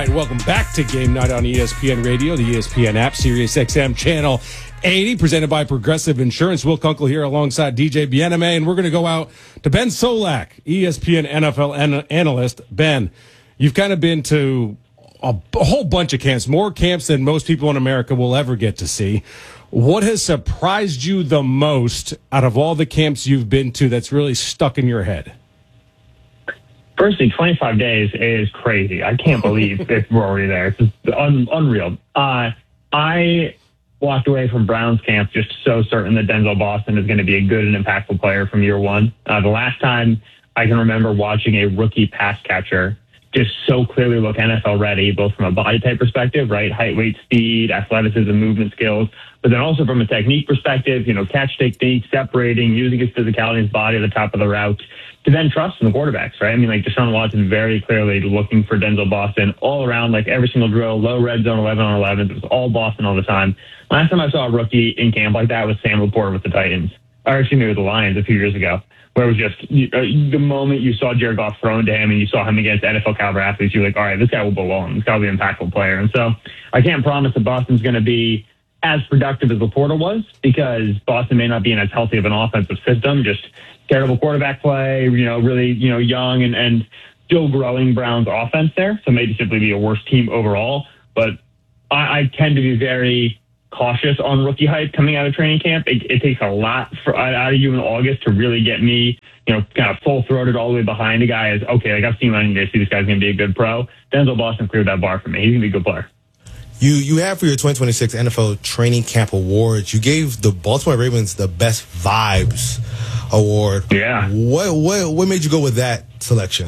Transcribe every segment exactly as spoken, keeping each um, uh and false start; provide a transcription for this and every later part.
right, welcome back to Game Night on E S P N Radio, the E S P N app, Sirius X M channel eighty, presented by Progressive Insurance. Will Kunkel here alongside D J Bieneme, and we're going to go out to Ben Solak, E S P N N F L an- analyst. Ben, you've kind of been to a, a whole bunch of camps, more camps than most people in America will ever get to see. What has surprised you the most out of all the camps you've been to that's really stuck in your head? Firstly, twenty-five days is crazy. I can't believe if we're already there. It's just un- unreal. Uh, I walked away from Browns camp just so certain that Denzel Boston is going to be a good and impactful player from year one. Uh, the last time I can remember watching a rookie pass catcher just so clearly look N F L ready, both from a body type perspective, right? Height, weight, speed, athleticism, movement skills, but then also from a technique perspective, you know, catch technique, separating, using his physicality, his body at the top of the route, to then trust in the quarterbacks, right? I mean, like Deshaun Watson very clearly looking for Denzel Boston all around, like every single drill, low red zone, eleven on eleven. It was all Boston all the time. Last time I saw a rookie in camp like that was Sam Laporta with the Titans, or excuse me, with the Lions a few years ago, where it was just you, uh, the moment you saw Jared Goff thrown to him and you saw him against N F L caliber athletes, you're like, all right, this guy will belong. This guy will be an impactful player. And so I can't promise that Boston's going to be as productive as Laporta was, because Boston may not be in as healthy of an offensive system, just terrible quarterback play, you know, really, you know, young and, and still growing Browns offense there. So maybe simply be a worse team overall. But I, I tend to be very cautious on rookie hype coming out of training camp. It, it takes a lot for, out of you in August to really get me, you know, kind of full throated all the way behind a guy as, okay, like I've seen what I need to see. This guy's going to be a good pro. Denzel Boston cleared that bar for me. He's going to be a good player. You you have for your twenty twenty-six N F L Training Camp Awards, you gave the Baltimore Ravens the Best Vibes Award. Yeah. What what what made you go with that selection?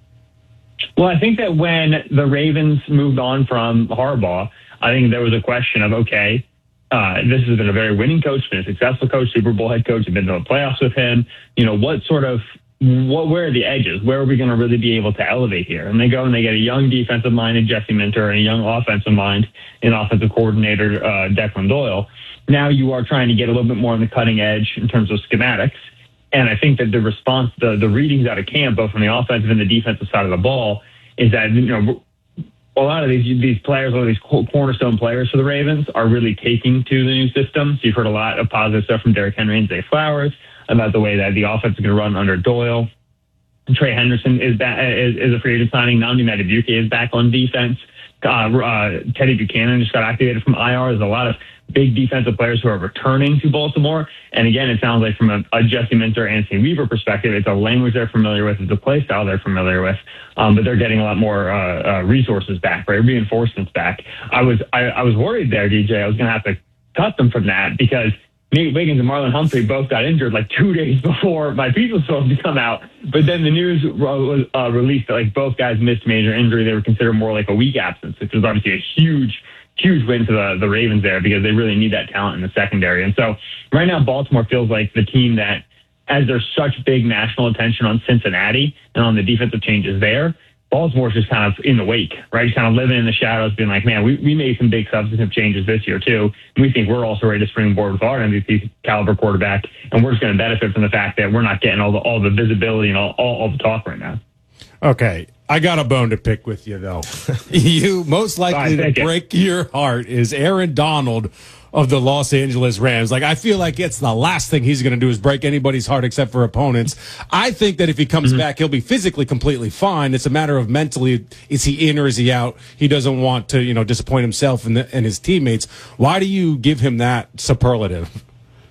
Well, I think that when the Ravens moved on from Harbaugh, I think there was a question of, okay, uh, this has been a very winning coach, been a successful coach, Super Bowl head coach, have been to the playoffs with him. You know, what sort of What, where are the edges? Where are we going to really be able to elevate here? And they go and they get a young defensive mind in Jesse Minter and a young offensive mind in offensive coordinator uh, Declan Doyle. Now you are trying to get a little bit more on the cutting edge in terms of schematics. And I think that the response, the, the readings out of camp, both from the offensive and the defensive side of the ball, is that, you know, a lot of these these players, a lot of these cornerstone players for the Ravens are really taking to the new system. So you've heard a lot of positive stuff from Derrick Henry and Zay Flowers about the way that the offense is going to run under Doyle. Trey Henderson is back, is, is a free agent signing. Nnamdi Madubuike is back on defense. Uh, uh, Teddy Buchanan just got activated from I R. There's a lot of big defensive players who are returning to Baltimore. And again, it sounds like from a, a Jesse Minter, Anthony Weaver perspective, it's a language they're familiar with, it's a play style they're familiar with, um, but they're getting a lot more uh, uh, resources back, right? Reinforcements back. I was I, I was worried there, D J. I was going to have to cut them from that because Nate Wiggins and Marlon Humphrey both got injured like two days before my piece was supposed to come out. But then the news was uh, released that like both guys missed major injury. They were considered more like a week absence, which was obviously a huge, huge win for the, the Ravens there because they really need that talent in the secondary. And so right now, Baltimore feels like the team that, as there's such big national attention on Cincinnati and on the defensive changes there, Baltimore's just kind of in the wake, right? Just kind of living in the shadows, being like, man, we, we made some big substantive changes this year too. And we think we're also ready to springboard with our M V P caliber quarterback. And we're just going to benefit from the fact that we're not getting all the, all the visibility and all, all, all the talk right now. Okay. I got a bone to pick with you though. You most likely to break your heart is Aaron Donald of the Los Angeles Rams. Like, I feel like it's the last thing he's going to do is break anybody's heart except for opponents. I think that if he comes mm-hmm. back, he'll be physically completely fine. It's a matter of mentally, is he in or is he out? He doesn't want to, you know, disappoint himself and, the, and his teammates. Why do you give him that superlative?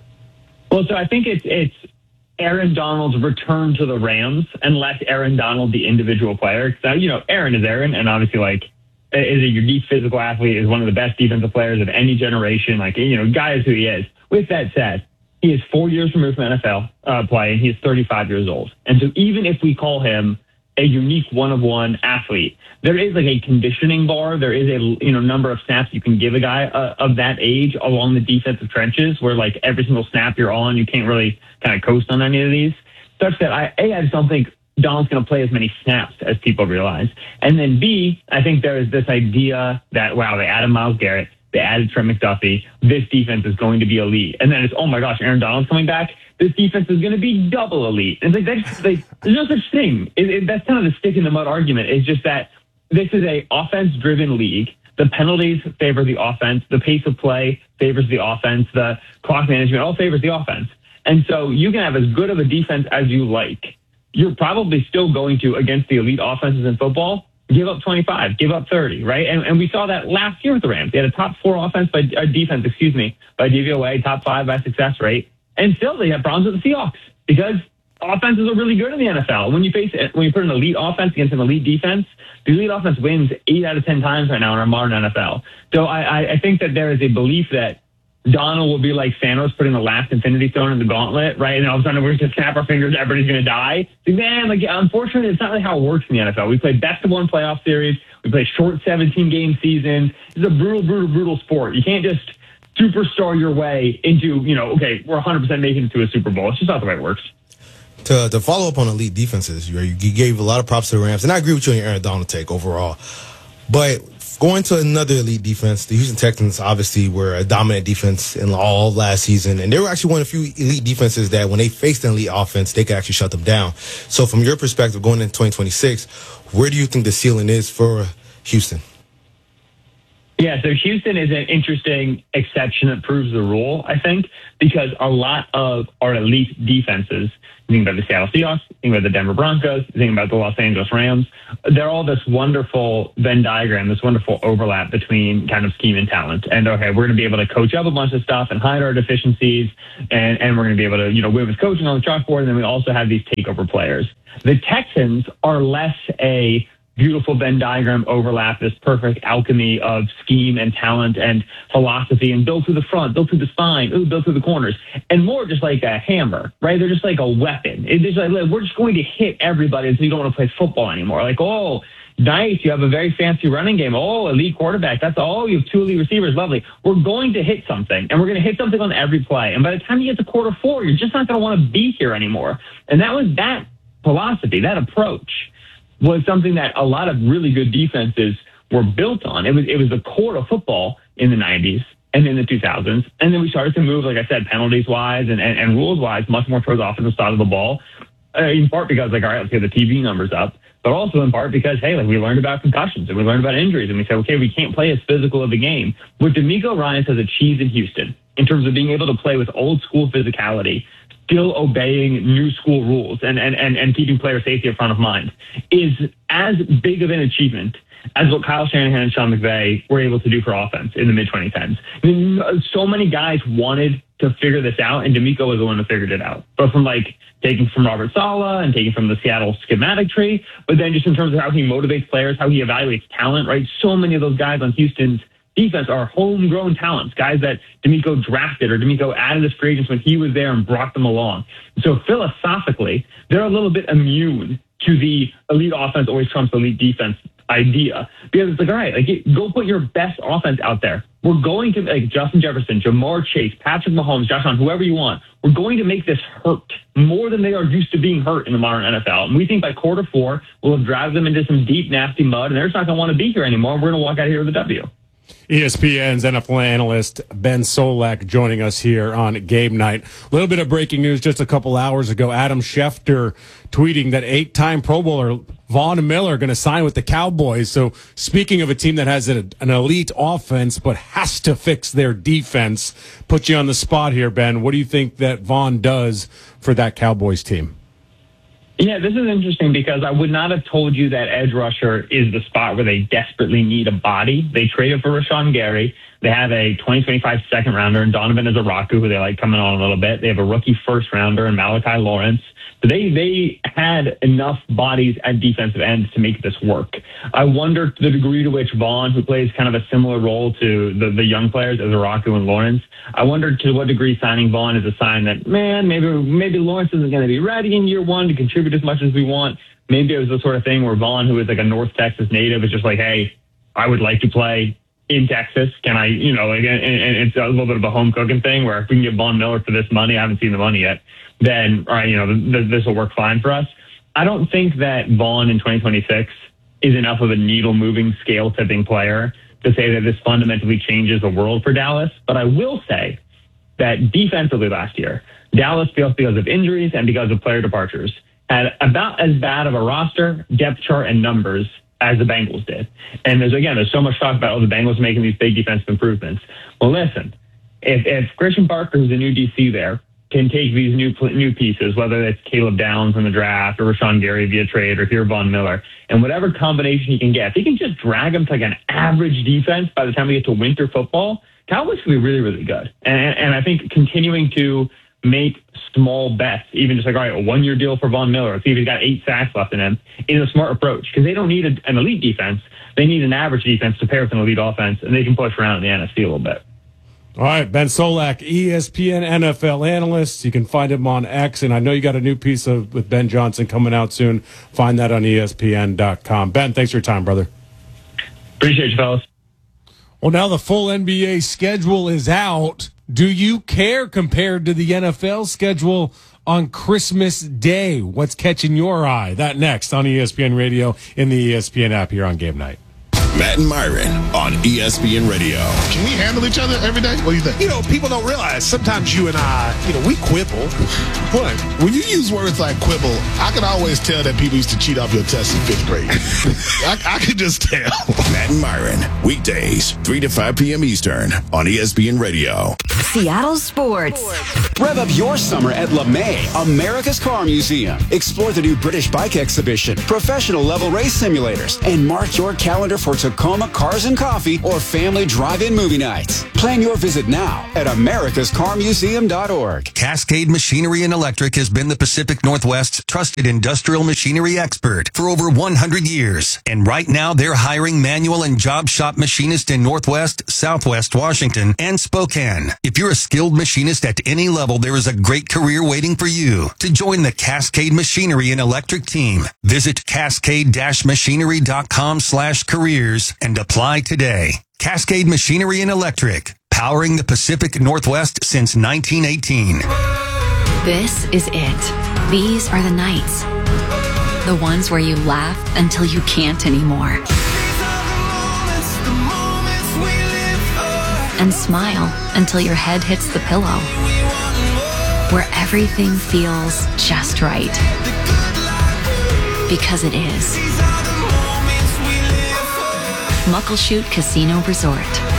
Well, so I think it's, it's Aaron Donald's return to the Rams and less Aaron Donald, the individual player. So, you know, Aaron is Aaron, and obviously, like, is a unique physical athlete, is one of the best defensive players of any generation. Like, you know, guy is who he is. With that said, he is four years removed from N F L uh, play, and he is thirty-five years old. And so even if we call him a unique one-of-one athlete, there is like a conditioning bar. There is a, you know, number of snaps you can give a guy uh, of that age along the defensive trenches where, like, every single snap you're on, you can't really kind of coast on any of these. Such that I, A, I just don't think Donald's going to play as many snaps as people realize. And then B, I think there is this idea that, wow, they added Myles Garrett, they added Trent McDuffie, this defense is going to be elite. And then it's, oh my gosh, Aaron Donald's coming back, this defense is going to be double elite. And it's like, that's, like, there's no such thing. It, it, that's kind of the stick in the mud argument. It's just that this is a offense-driven league. The penalties favor the offense. The pace of play favors the offense. The clock management all favors the offense. And so you can have as good of a defense as you like. You're probably still going to, against the elite offenses in football, give up twenty-five, give up thirty, right? And, and we saw that last year with the Rams. They had a top four offense by uh, defense, excuse me, by D V O A, top five by success rate. And still they had problems with the Seahawks because offenses are really good in the N F L. When you face it, when you put an elite offense against an elite defense, the elite offense wins eight out of ten times right now in our modern N F L. So I, I, I think that there is a belief that Donald will be like Thanos putting the last Infinity Stone in the gauntlet, right? And all of a sudden we're just going to snap our fingers, everybody's going to die. Like, man, like, unfortunately, it's not really how it works in the N F L. We play best of one playoff series. We play short seventeen-game seasons. It's a brutal, brutal, brutal sport. You can't just superstar your way into, you know, okay, we're one hundred percent making it to a Super Bowl. It's just not the way it works. To, to follow up on elite defenses, you, you gave a lot of props to the Rams, and I agree with you on your Aaron Donald take overall. But going to another elite defense, the Houston Texans obviously were a dominant defense in all of last season, and they were actually one of the few elite defenses that when they faced an elite offense, they could actually shut them down. So from your perspective, going into twenty twenty-six, where do you think the ceiling is for Houston? Yeah, so Houston is an interesting exception that proves the rule, I think, because a lot of our elite defenses, you think about the Seattle Seahawks, you think about the Denver Broncos, you think about the Los Angeles Rams, they're all this wonderful Venn diagram, this wonderful overlap between kind of scheme and talent. And, okay, we're going to be able to coach up a bunch of stuff and hide our deficiencies, and, and we're going to be able to, you know, win with coaching on the chalkboard, and then we also have these takeover players. The Texans are less a beautiful Venn diagram overlap, this perfect alchemy of scheme and talent and philosophy, and built through the front, built through the spine, ooh, built through the corners, and more just like a hammer, right? They're just like a weapon. It's just like, we're just going to hit everybody until you don't want to play football anymore. Like, oh, nice, you have a very fancy running game. Oh, elite quarterback. That's all. You have two elite receivers. Lovely. We're going to hit something, and we're going to hit something on every play. And by the time you get to quarter four, you're just not going to want to be here anymore. And that was that philosophy, that approach was something that a lot of really good defenses were built on. It was it was the core of football in the nineties and in the two thousands. And then we started to move, like I said, penalties-wise and, and, and rules-wise, much more towards the offensive side of the ball, uh, in part because, like, all right, let's get the T V numbers up, but also in part because, hey, like, we learned about concussions and we learned about injuries, and we said, okay, we can't play as physical of a game. What DeMeco Ryans has achieved in Houston in terms of being able to play with old-school physicality, still obeying new school rules and, and, and, and keeping player safety at front of mind is as big of an achievement as what Kyle Shanahan and Sean McVay were able to do for offense in the mid twenty tens. I mean, so many guys wanted to figure this out, and DeMeco was the one that figured it out. But from like taking from Robert Saleh and taking from the Seattle schematic tree, but then just in terms of how he motivates players, how he evaluates talent, right? So many of those guys on Houston's defense are homegrown talents, guys that DeMeco drafted or DeMeco added as free agents when he was there and brought them along. So philosophically, they're a little bit immune to the elite offense always trumps elite defense idea, because it's like, all right, like, go put your best offense out there. We're going to, like, Justin Jefferson, Jamar Chase, Patrick Mahomes, Josh Allen, whoever you want. We're going to make this hurt more than they are used to being hurt in the modern N F L. And we think by quarter four, we'll have dragged them into some deep, nasty mud, and they're just not going to want to be here anymore. We're going to walk out of here with a W. E S P N's N F L analyst Ben Solak joining us here on Game Night. A little bit of breaking news just a couple hours ago. Adam Schefter tweeting that eight-time Pro Bowler Von Miller going to sign with the Cowboys. So speaking of a team that has a, an elite offense but has to fix their defense, put you on the spot here, Ben. What do you think that Von does for that Cowboys team? Yeah, this is interesting because I would not have told you that edge rusher is the spot where they desperately need a body. They traded for Rashawn Gary. They have a twenty twenty-five second rounder in Donovan Izaraku, who they like coming on a little bit. They have a rookie first rounder in Malachi Lawrence. So they, they had enough bodies at defensive ends to make this work. I wonder to the degree to which Vaughn, who plays kind of a similar role to the, the young players, Izaraku and Lawrence, I wonder to what degree signing Vaughn is a sign that, man, maybe maybe Lawrence isn't going to be ready in year one to contribute as much as we want. Maybe it was the sort of thing where Vaughn, who is like a North Texas native, is just like, hey, I would like to play in Texas. Can I, you know, like, and, and it's a little bit of a home cooking thing where if we can get Von Miller for this money, I haven't seen the money yet, then, all right, you know, th- this will work fine for us. I don't think that Vaughn in twenty twenty-six is enough of a needle-moving, scale-tipping player to say that this fundamentally changes the world for Dallas. But I will say that defensively last year, Dallas, because of injuries and because of player departures, had about as bad of a roster, depth chart, and numbers as the Bengals did. And there's, again, there's so much talk about, oh, the Bengals making these big defensive improvements. Well, listen, if, if Christian Parker, who's the new D C there, can take these new new pieces, whether it's Caleb Downs in the draft or Rashawn Gary via trade or here Von Miller, and whatever combination he can get, if he can just drag them to like an average defense by the time we get to winter football, Cowboys will be really, really good. And, and I think continuing to make small bets, even just like, all right, a one-year deal for Von Miller, see if he's got eight sacks left in him, is a smart approach because they don't need a, an elite defense. They need an average defense to pair with an elite offense, and they can push around in the N F C a little bit. All right, Ben Solak, E S P N N F L analyst. You can find him on X, and I know you got a new piece of with Ben Johnson coming out soon. Find that on E S P N dot com. Ben, thanks for your time, brother. Appreciate you, fellas. Well, now the full N B A schedule is out. Do you care compared to the N F L schedule on Christmas Day? What's catching your eye? That next on E S P N Radio in the E S P N app here on Game Night. Matt and Myron on E S P N Radio. Can we handle each other every day? What do you think? You know, people don't realize sometimes you and I, you know, we quibble. What? When you use words like quibble, I can always tell that people used to cheat off your tests in fifth grade. I, I can just tell. Matt and Myron, weekdays, three to five p.m. Eastern on E S P N Radio. Seattle Sports. Rev up your summer at LeMay, America's Car Museum. Explore the new British bike exhibition, professional level race simulators, and mark your calendar for Tacoma Cars and Coffee or family drive-in movie nights. Plan your visit now at americas car museum dot org. Cascade Machinery and Electric has been the Pacific Northwest's trusted industrial machinery expert for over one hundred years. And right now they're hiring manual and job shop machinists in Northwest, Southwest Washington, and Spokane. If you're a skilled machinist at any level, there is a great career waiting for you. To join the Cascade Machinery and Electric team, visit cascade machinery dot com slash careers and apply today. Cascade Machinery and Electric, powering the Pacific Northwest since nineteen eighteen. This is it. These are the nights. The ones where you laugh until you can't anymore. And smile until your head hits the pillow. Where everything feels just right. Because it is. Muckleshoot Casino Resort.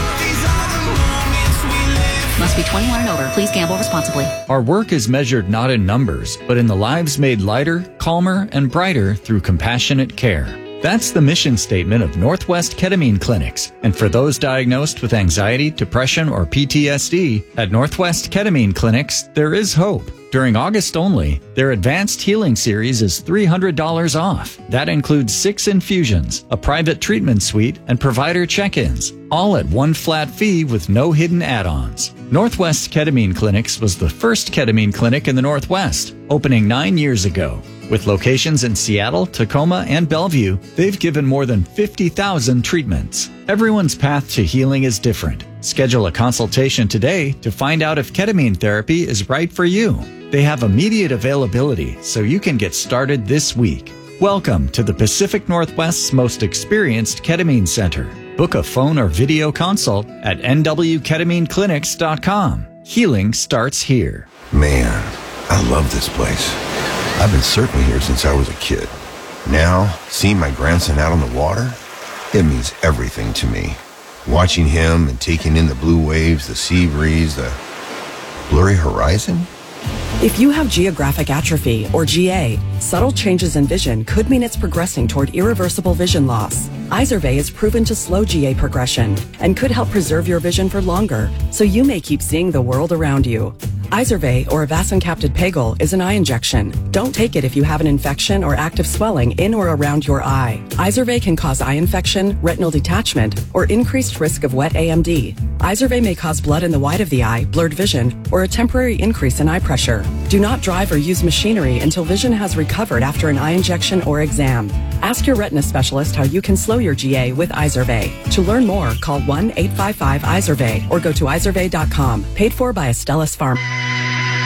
Must be twenty-one and over. Please gamble responsibly. Our work is measured not in numbers, but in the lives made lighter, calmer, and brighter through compassionate care. That's the mission statement of Northwest Ketamine Clinics. And for those diagnosed with anxiety, depression, or P T S D, at Northwest Ketamine Clinics, there is hope. During August only, their Advanced Healing Series is three hundred dollars off. That includes six infusions, a private treatment suite, and provider check-ins, all at one flat fee with no hidden add-ons. Northwest Ketamine Clinics was the first ketamine clinic in the Northwest, opening nine years ago. With locations in Seattle, Tacoma, and Bellevue, they've given more than fifty thousand treatments. Everyone's path to healing is different. Schedule a consultation today to find out if ketamine therapy is right for you. They have immediate availability, so you can get started this week. Welcome to the Pacific Northwest's most experienced ketamine center. Book a phone or video consult at n w ketamine clinics dot com. Healing starts here. Man, I love this place. I've been surfing here since I was a kid. Now, seeing my grandson out on the water, it means everything to me. Watching him and taking in the blue waves, the sea breeze, the blurry horizon. If you have geographic atrophy, or G A, subtle changes in vision could mean it's progressing toward irreversible vision loss. Izervay is proven to slow G A progression and could help preserve your vision for longer, so you may keep seeing the world around you. Izervay, or avacincaptad pegol, is an eye injection. Don't take it if you have an infection or active swelling in or around your eye. Izervay can cause eye infection, retinal detachment, or increased risk of wet A M D. Izervay may cause blood in the white of the eye, blurred vision, or a temporary increase in eye pressure. Do not drive or use machinery until vision has recovered after an eye injection or exam. Ask your retina specialist how you can slow your G A with Izervay. To learn more, call one eight five five Izervay or go to izervay dot com. Paid for by Astellas Pharma.